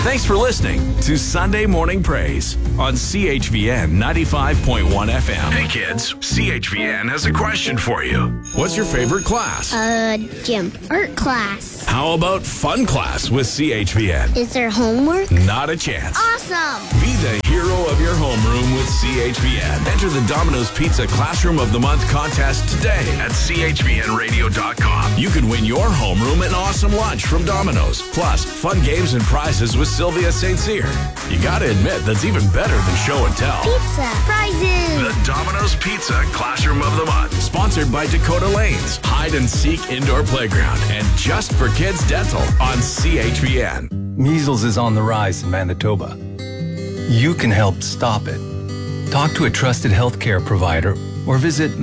Thanks for listening to Sunday Morning Praise on CHVN 95.1 FM. Hey kids, CHVN has a question for you. What's your favorite class? Gym. Art class. How about fun class with CHVN? Is there homework? Not a chance. Awesome! Be the hero of your homeroom with CHVN. Enter the Domino's Pizza Classroom of the Month contest today at chvnradio.com. You could win your homeroom an awesome lunch from Domino's, plus fun games and prizes with Sylvia St. Cyr. You gotta admit, that's even better than show and tell. Pizza. Prizes. The Domino's Pizza Classroom of the Month, sponsored by Dakota Lanes, Hide and Seek Indoor Playground, and Just for Kids Dental on CHVN. Measles is on the rise in Manitoba. You can help stop it. Talk to a trusted healthcare provider or visit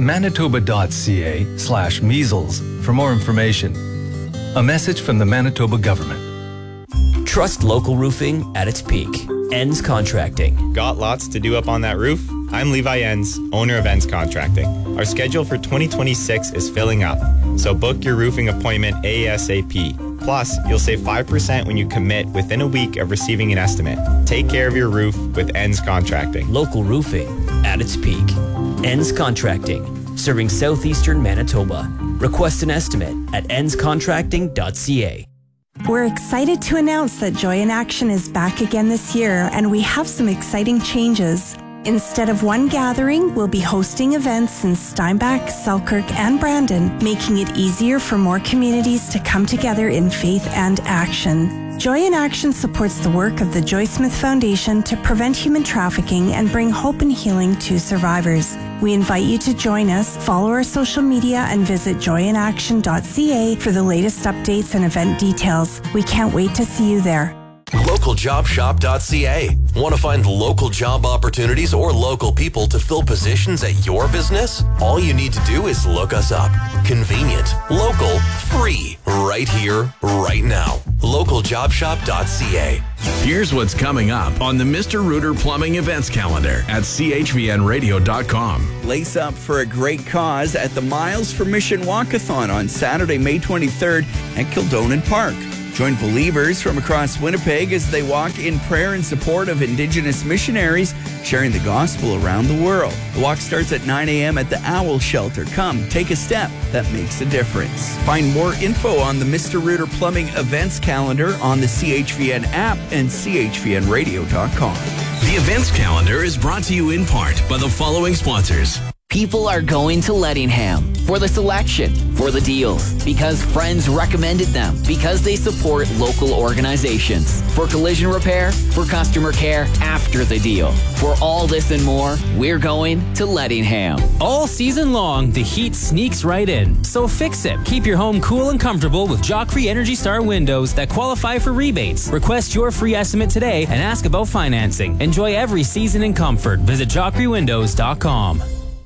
manitoba.ca/measles for more information. A message from the Manitoba government. Trust local roofing at its peak. Enns Contracting. Got lots to do up on that roof? I'm Levi Enns, owner of Enns Contracting. Our schedule for 2026 is filling up, so book your roofing appointment ASAP. Plus, you'll save 5% when you commit within a week of receiving an estimate. Take care of your roof with Enns Contracting. Local roofing at its peak. Enns Contracting, serving southeastern Manitoba. Request an estimate at ennscontracting.ca. We're excited to announce that Joy in Action is back again this year, and we have some exciting changes. Instead of one gathering, we'll be hosting events in Steinbach, Selkirk, and Brandon, making it easier for more communities to come together in faith and action. Joy in Action supports the work of the Joy Smith Foundation to prevent human trafficking and bring hope and healing to survivors. We invite you to join us, follow our social media, and visit joyinaction.ca for the latest updates and event details. We can't wait to see you there. LocalJobShop.ca. Want to find local job opportunities or local people to fill positions at your business? All you need to do is look us up. Convenient, local, free, right here, right now. LocalJobShop.ca. Here's what's coming up on the Mr. Rooter Plumbing events calendar at chvnradio.com. Lace up for a great cause at the Miles for Mission Walkathon on Saturday, May 23rd at Kildonan Park. Join believers from across Winnipeg as they walk in prayer in support of Indigenous missionaries sharing the gospel around the world. The walk starts at 9 a.m. at the Owl Shelter. Come, take a step that makes a difference. Find more info on the Mr. Rooter Plumbing events calendar on the CHVN app and chvnradio.com. The events calendar is brought to you in part by the following sponsors. People are going to Lettingham for the selection, for the deals, because friends recommended them, because they support local organizations, for collision repair, for customer care after the deal. For all this and more, we're going to Lettingham. All season long, the heat sneaks right in. So fix it. Keep your home cool and comfortable with Joffrey Energy Star windows that qualify for rebates. Request your free estimate today and ask about financing. Enjoy every season in comfort. Visit JoffreyWindows.com.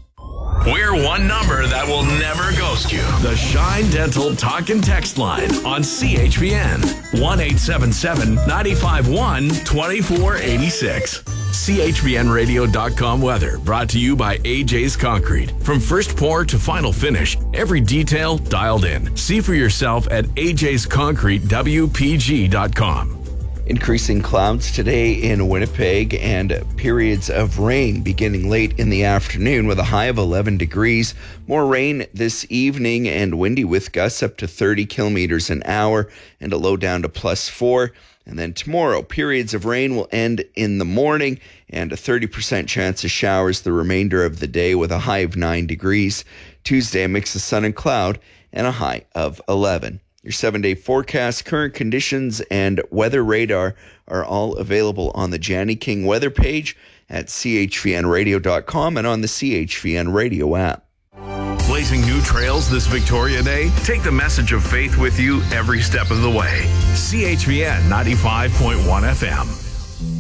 We're one number that will never ghost you. The Shine Dental Talk and Text line on CHVN. 1-877-951-2486. CHVNradio.com weather brought to you by AJ's Concrete. From first pour to final finish, every detail dialed in. See for yourself at ajsconcretewpg.com. Increasing clouds today in Winnipeg and periods of rain beginning late in the afternoon with a high of 11 degrees. More rain this evening and windy with gusts up to 30 kilometers an hour and a low down to +4. And then tomorrow, periods of rain will end in the morning and a 30% chance of showers the remainder of the day with a high of 9 degrees. Tuesday, a mix of sun and cloud and a high of 11. Your 7-day forecast, current conditions, and weather radar are all available on the Janny King weather page at chvnradio.com and on the CHVN radio app. Blazing new trails this Victoria Day? Take the message of faith with you every step of the way. CHVN 95.1 FM.